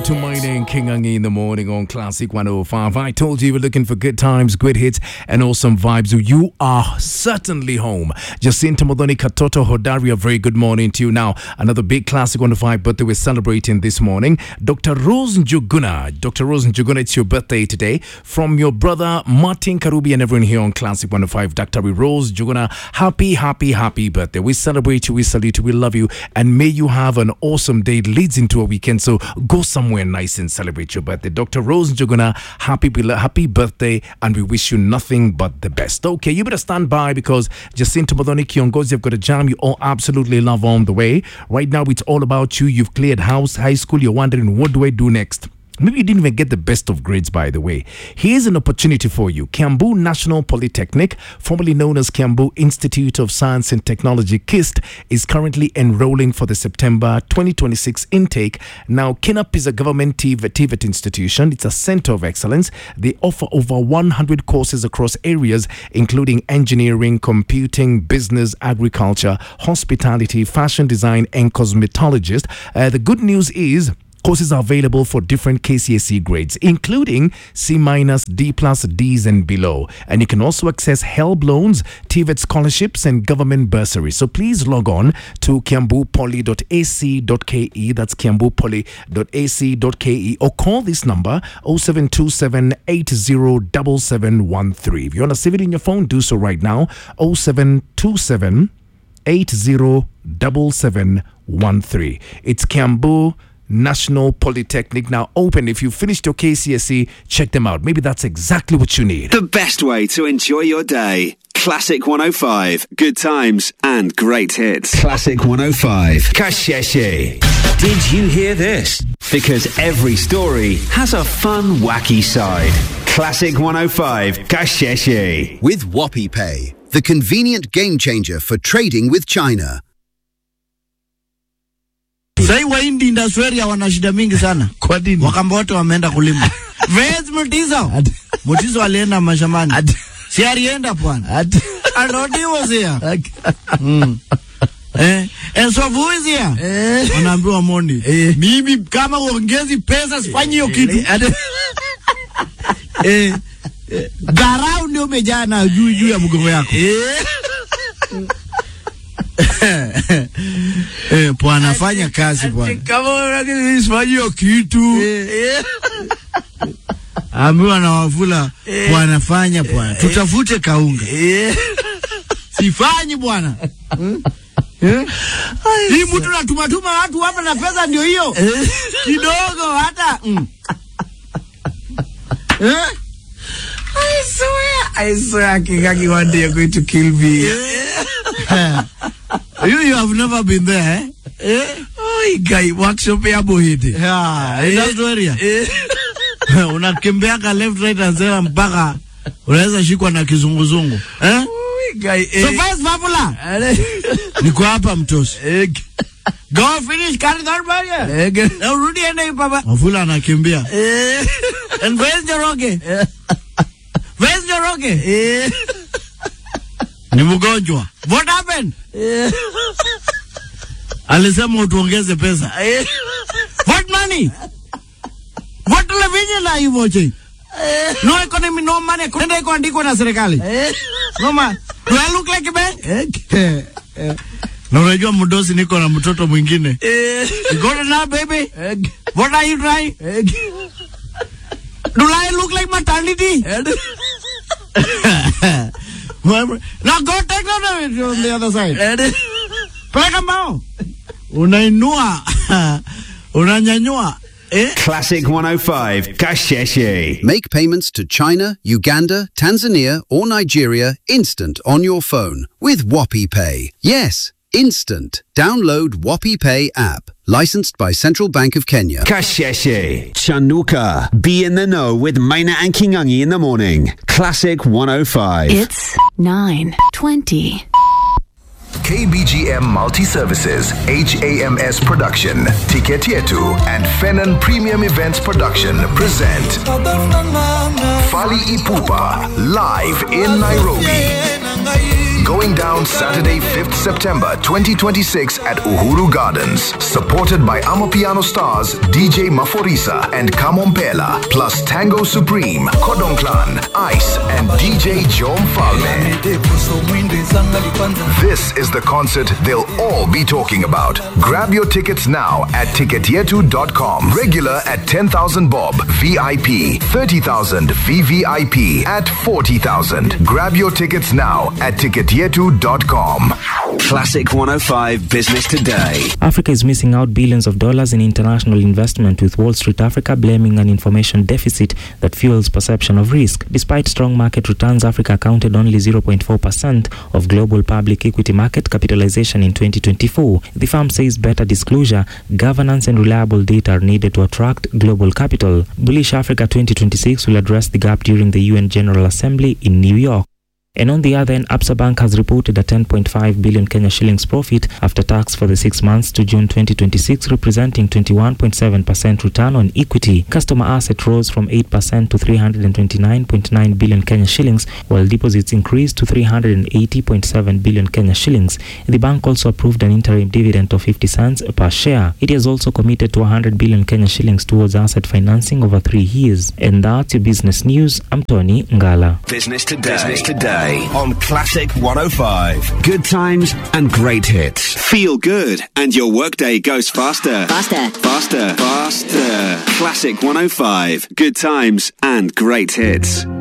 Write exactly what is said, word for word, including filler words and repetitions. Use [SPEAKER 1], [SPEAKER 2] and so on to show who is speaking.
[SPEAKER 1] To my name, King Angi in the morning on Classic one oh five. I told you you were looking for good times, good hits, and awesome vibes. You are certainly home. Jacinta Modoni Katoto Hodari, a very good morning to you. Now, another big Classic one oh five birthday we're celebrating this morning. Doctor Rose Njuguna. Doctor Rose Njuguna, it's your birthday today. From your brother, Martin Karubi, and everyone here on Classic one oh five. Doctor Rose Njuguna, happy, happy, happy birthday. We celebrate you, we salute you, we love you, and may you have an awesome day. It leads into a weekend, so go somewhere nice and celebrate your birthday. Doctor Rose Njuguna, happy happy birthday, and we wish you nothing but the best. Okay, you better stand by because Jacinta Modoni Kiongozi have got a jam you all absolutely love on the way. Right now, it's all about you. You've cleared house, high school. You're wondering, what do I do next? Maybe you didn't even get the best of grades, by the way. Here's an opportunity for you. Kiambu National Polytechnic, formerly known as Kiambu Institute of Science and Technology, KIST, is currently enrolling for the September twenty twenty-six intake. Now, KINAP is a government T V T institution. It's a center of excellence. They offer over one hundred courses across areas, including engineering, computing, business, agriculture, hospitality, fashion design, and cosmetologist. Uh, the good news is, courses are available for different K C S E grades, including C minus, D plus, Ds, and below. And you can also access HELB loans, T V E T scholarships, and government bursaries. So please log on to kiambu poly dot a c dot k e. That's kiambu poly dot a c dot k e, or call this number oh seven two seven, eight zero seven seven one three. If you want to save it in your phone, do so right now. oh seven two seven, eight zero seven seven one three. It's Kiambu National Polytechnic, now open. If you finished your K C S E, check them out. Maybe that's exactly what you need.
[SPEAKER 2] The best way to enjoy your day. Classic one oh five. Good times and great hits. Classic one oh five. Kasheshe. Did you hear this? Because every story has a fun, wacky side. Classic one oh five. Kasheshe.
[SPEAKER 3] With WhoppyPay, the convenient game changer for trading with China.
[SPEAKER 4] Sai Wahindi industry area wana shida mingi sana.
[SPEAKER 1] Kwa nini?
[SPEAKER 4] Wakamba wote wameenda kulima. Vez Mutiso. Mutiso alienda mashambani. Si alienda bwana. Alodi was here. Mm. Eh, and so who is here? Eh, wanaambiwa Mondi. Eh, mimi kama uongezi pesa sifanyi hiyo kitu. Eh, garau ndio umejaa na juu juu ya mgongo yako. Eh. Eh, bwana fanya kazi bwana.
[SPEAKER 1] Kama unataka sifanyi hiyo kitu.
[SPEAKER 4] Eh. Ambiwa na Wafula, bwana fanya bwana. Tutafute kaunga. Eh. Sifanyi bwana. Eh? Hii mtu natuma tuma watu hapa na pesa ndio hiyo. Kidogo hata. Mm. Eh?
[SPEAKER 1] I swear, I swear, Kingaki, one day you're going to kill me.
[SPEAKER 4] Yeah. you, you have never been there, eh? Eh?
[SPEAKER 1] Oh, guy, workshop ya bohidi.
[SPEAKER 4] Yeah, in that area. Unakimbiaka left, right, and center mpaka unaweza shikwa na kizunguzungu. Eh?
[SPEAKER 1] Guy,
[SPEAKER 4] so first, Babula. Niko hapa mtosi. Go finish, carry that barrier. Now, Rudy and I, Papa. Babula anakimbia. And where's Njoroge? Where's Njoroge? Ni mgonjwa. What happened? Alisema utuongeze pesa. What money? What television are you watching? No economy, no money. Kunda iko andiko na serikali. No man. Do I look like a man? Na unajua mdosi niko na mtoto mwingine. You got it now, baby? What are you trying? Do I look like maternity? Now go take that on the other side. Peka mbao. Unainua. Unanyanyua. Eh?
[SPEAKER 2] Classic one oh five. Kasheshe.
[SPEAKER 3] Make payments to China, Uganda, Tanzania, or Nigeria instant on your phone with WhoppyPay. Yes, instant. Download WhoppyPay app. Licensed by Central Bank of Kenya.
[SPEAKER 2] Kasheshe. Chanuka. Be in the know with Maina and Kingangi in the morning. Classic one oh five.
[SPEAKER 5] It's nine twenty.
[SPEAKER 6] K B G M Multi-Services, H A M S Production, Ticket Yetu, and Fenon Premium Events Production present Fally Ipupa live in Nairobi. Going down Saturday, fifth September twenty twenty-six at Uhuru Gardens. Supported by Amapiano stars D J Maforisa and Kamompela, plus Tango Supreme, Kodong Clan, Ice, and D J Jom Falme. This is the concert they'll all be talking about. Grab your tickets now at ticket yetu dot com. Regular at ten thousand bob, V I P thirty thousand, V V I P at forty thousand. Grab your tickets now at ticket yetu dot com.
[SPEAKER 2] Classic one oh five Business Today.
[SPEAKER 7] Africa is missing out billions of dollars in international investment, with Wall Street Africa blaming an information deficit that fuels perception of risk. Despite strong market returns, Africa accounted only zero point four percent of global public equity market capitalization in twenty twenty-four. The firm says better disclosure, governance and reliable data are needed to attract global capital. Bullish Africa twenty twenty-six will address the gap during the U N General Assembly in New York. And on the other end, Absa Bank has reported a ten point five billion Kenya shillings profit after tax for the six months to June twenty twenty-six, representing twenty-one point seven percent return on equity. Customer asset rose from eight percent to three hundred twenty-nine point nine billion Kenya shillings, while deposits increased to three hundred eighty point seven billion Kenya shillings. The bank also approved an interim dividend of fifty cents per share. It has also committed to one hundred billion Kenya shillings towards asset financing over three years. And that's your business news. I'm Tony Ngala.
[SPEAKER 2] Business Today. Business Today. On Classic one oh five. Good times and great hits. Feel good and your workday goes faster.
[SPEAKER 8] Faster.
[SPEAKER 2] Faster. Faster. Classic one oh five. Good times and great hits.